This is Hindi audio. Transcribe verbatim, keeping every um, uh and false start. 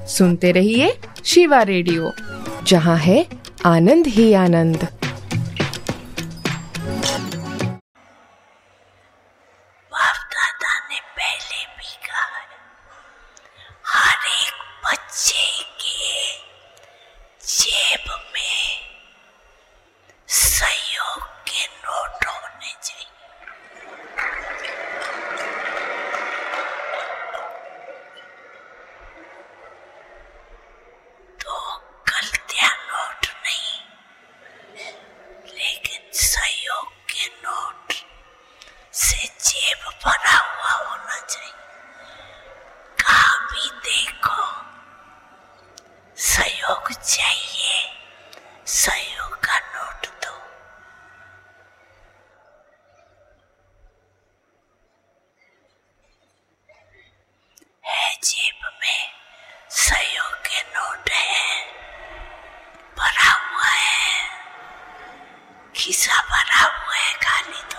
सुनते रहिए शिवा रेडियो, जहाँ है आनंद ही आनंद। चाहिए, सहयोग का नोट दो। है जेब में सहयोग के नोट है, भरा हुआ है, खिस्सा भरा हुआ है, खाली तो